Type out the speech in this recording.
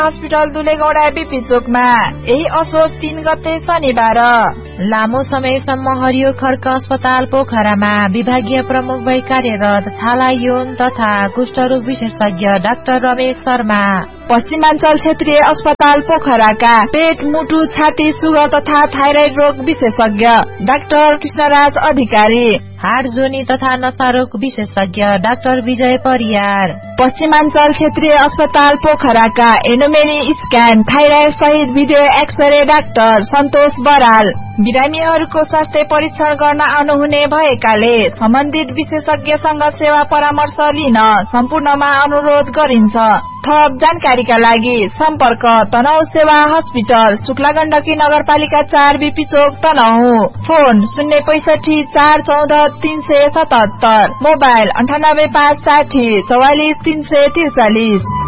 Hospital दुलेगौडा BP चोकमा यही असोज 3 गते शनिबार। लामो समयसम्म हरियो खड्क अस्पताल पोखरामा विभागीय प्रमुख भई कार्यरत छाला यौन तथा कुष्ठरोग विशेषज्ञ डाक्टर रमेश शर्मा। पश्चिमाञ्चल क्षेत्रीय अस्पताल पोखराका पेट, मुटु, छाती, सुगर तथा थाइराइड रोग विशेषज्ञ डाक्टर कृष्णराज अधिकारी। हाड, जोनी तथा नसारोग विशेषज्ञ डाक्टर विजय परियार। पश्चिमाञ्चल क्षेत्रीय अस्पताल पोखराका एनोमेली स्क्यान, थाइराइड सहित भिडियो एक्सरे डाक्टर सन्तोष बराल। बिरामीहरूको स्वास्थ्य परीक्षण गर्न आउनुहुने भएकाले सम्बन्धित विशेषज्ञसँग सेवा परामर्श लिन सम्पूर्णमा अनुरोध गरिन्छ। थप जानकारीका लागि सम्पर्क तनहुँ सेवा हस्पिटल, शुक्लागण्डकी नगरपालिका 4 बीपी चोक तनहुँ। Phone 065 414 377, mobile 98 560 44 343।